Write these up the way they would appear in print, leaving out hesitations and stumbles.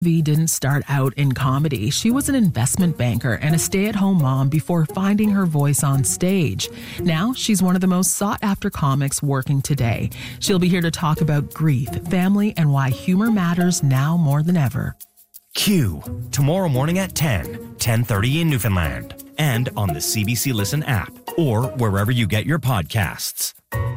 V didn't start out in comedy. She was an investment banker and a stay-at-home mom before finding her voice on stage. Now, she's one of the most sought-after comics working today. She'll be here to talk about grief, family, and why humor matters now more than ever. Q, tomorrow morning at 10:30 in Newfoundland, and on the CBC Listen app, or wherever you get your podcasts.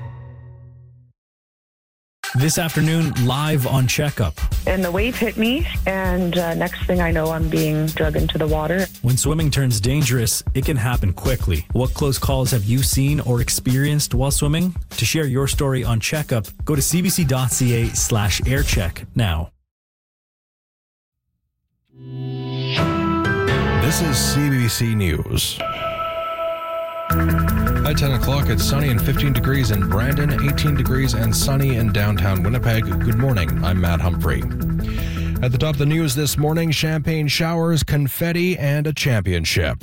This afternoon, live on Checkup. And the wave hit me, and next thing I know, I'm being dragged into the water. When swimming turns dangerous, it can happen quickly. What close calls have you seen or experienced while swimming? To share your story on Checkup, go to cbc.ca/aircheck now. This is CBC News. At 10 o'clock, it's sunny and 15 degrees in Brandon, 18 degrees and sunny in downtown Winnipeg. Good morning, I'm Matt Humphrey. At the top of the news this morning, champagne showers, confetti, and a championship.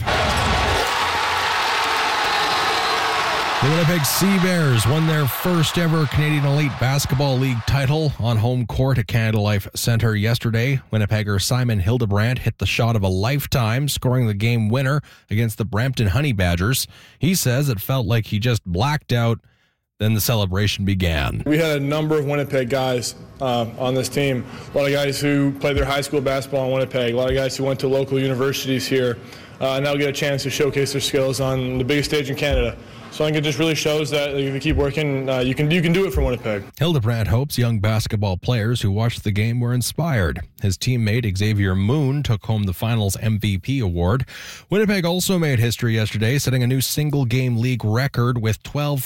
The Winnipeg Sea Bears won their first ever Canadian Elite Basketball League title on home court at Canada Life Centre yesterday. Winnipegger Simon Hildebrandt hit the shot of a lifetime, scoring the game winner against the Brampton Honey Badgers. He says it felt like he just blacked out. Then the celebration began. We had a number of Winnipeg guys on this team. A lot of guys who played their high school basketball in Winnipeg. A lot of guys who went to local universities here. Now get a chance to showcase their skills on the biggest stage in Canada. So I think it just really shows that if you keep working, you can do it for Winnipeg. Hildebrandt hopes young basketball players who watched the game were inspired. His teammate Xavier Moon took home the finals MVP award. Winnipeg also made history yesterday, setting a new single-game league record with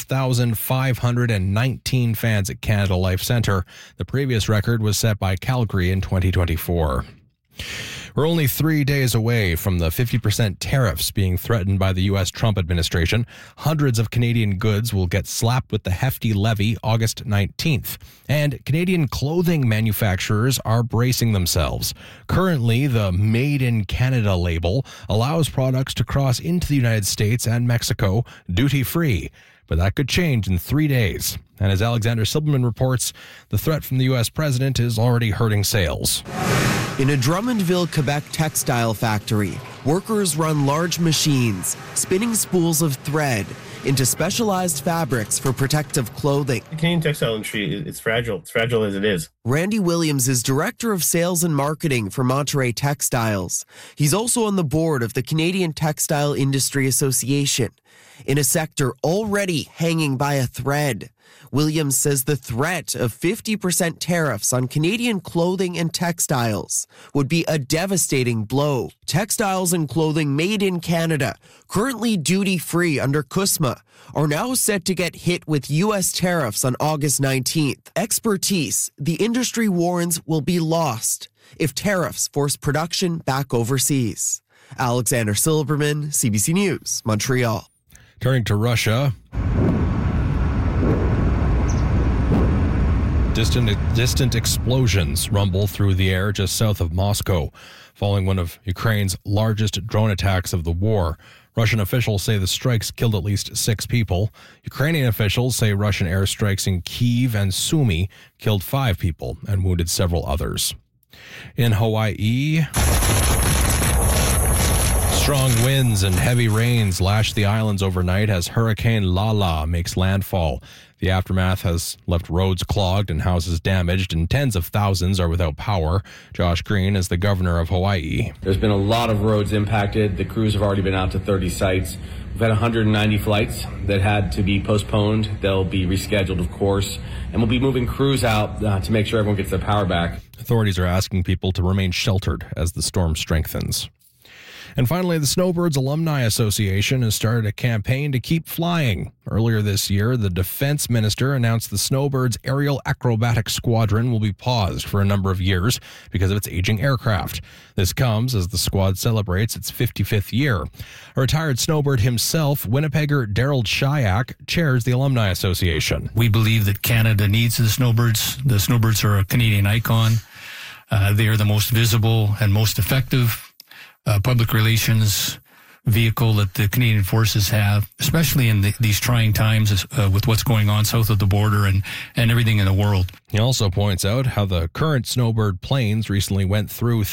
12,519 fans at Canada Life Centre. The previous record was set by Calgary in 2024. We're only 3 days away from the 50% tariffs being threatened by the U.S. Trump administration. Hundreds of Canadian goods will get slapped with the hefty levy August 19th. And Canadian clothing manufacturers are bracing themselves. Currently, the Made in Canada label allows products to cross into the United States and Mexico duty-free. But that could change in 3 days. And as Alexander Silberman reports, the threat from the U.S. president is already hurting sales. In a Drummondville, Quebec textile factory, workers run large machines, spinning spools of thread into specialized fabrics for protective clothing. The Canadian textile industry, it's fragile. It's fragile as it is. Randy Williams is Director of Sales and Marketing for Monterey Textiles. He's also on the board of the Canadian Textile Industry Association, in a sector already hanging by a thread. Williams says the threat of 50% tariffs on Canadian clothing and textiles would be a devastating blow. Textiles and clothing made in Canada, currently duty-free under CUSMA, are now set to get hit with U.S. tariffs on August 19th. Expertise, the industry warns, will be lost if tariffs force production back overseas. Alexander Silberman, CBC News, Montreal. Turning to Russia. Distant explosions rumble through the air just south of Moscow, following one of Ukraine's largest drone attacks of the war. Russian officials say the strikes killed at least 6 people. Ukrainian officials say Russian airstrikes in Kyiv and Sumy killed 5 people and wounded several others. In Hawaii, strong winds and heavy rains lash the islands overnight as Hurricane Lala makes landfall. The aftermath has left roads clogged and houses damaged, and tens of thousands are without power. Josh Green is the governor of Hawaii. There's been a lot of roads impacted. The crews have already been out to 30 sites. We've had 190 flights that had to be postponed. They'll be rescheduled, of course, and we'll be moving crews out to make sure everyone gets their power back. Authorities are asking people to remain sheltered as the storm strengthens. And finally, the Snowbirds Alumni Association has started a campaign to keep flying. Earlier this year, the defense minister announced the Snowbirds Aerial Acrobatic Squadron will be paused for a number of years because of its aging aircraft. This comes as the squad celebrates its 55th year. A retired snowbird himself, Winnipegger Daryl Shyak, chairs the Alumni Association. We believe that Canada needs the Snowbirds. The Snowbirds are a Canadian icon. They are the most visible and most effective public relations vehicle that the Canadian Forces have, especially in these trying times with what's going on south of the border and everything in the world. He also points out how the current Snowbird planes recently went through